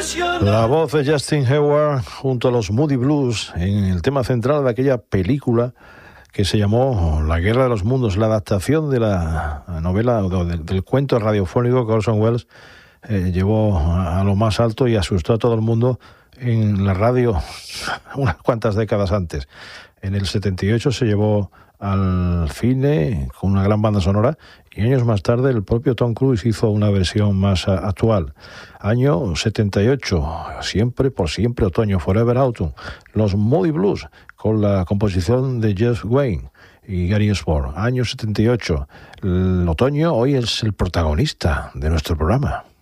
La voz de Justin Hayward junto a los Moody Blues en el tema central de aquella película que se llamó La Guerra de los Mundos, la adaptación de la novela del cuento radiofónico que Orson Welles llevó a lo más alto y asustó a todo el mundo en la radio unas cuantas décadas antes. En el 78 se llevó al cine con una gran banda sonora y años más tarde el propio Tom Cruise hizo una versión más actual. Año 78, siempre por siempre otoño, Forever Autumn, los Moody Blues con la composición de Jeff Wayne y Gary Osborne. Año 78, el otoño hoy es el protagonista de nuestro programa.